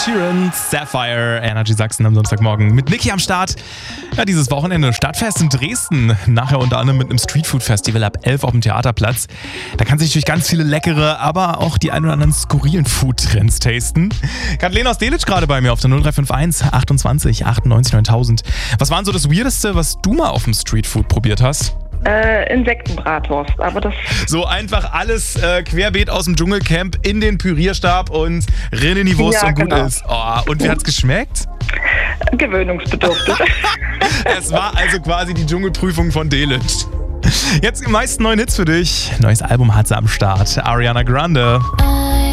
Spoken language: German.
Sheeran, Sapphire, Energy Sachsen am Samstagmorgen mit Niki am Start. Ja, dieses Wochenende Stadtfest in Dresden. Nachher unter anderem mit einem Streetfood-Festival ab 11 auf dem Theaterplatz. Da kannst du natürlich ganz viele leckere, aber auch die ein oder anderen skurrilen Food-Trends tasten. Kathleen aus Delitzsch gerade bei mir auf der 0351 28 98 9000. Was war denn so das Weirdeste, was du mal auf dem Streetfood probiert hast? Insektenbratwurst, aber das... So einfach alles querbeet aus dem Dschungelcamp in den Pürierstab und rein in die Wurst und gut genau. ist. Oh, und wie hat's geschmeckt? Gewöhnungsbedürftig. Es war also quasi die Dschungelprüfung von Delitzsch. Jetzt die meisten neuen Hits für dich. Neues Album hat sie am Start. Ariana Grande.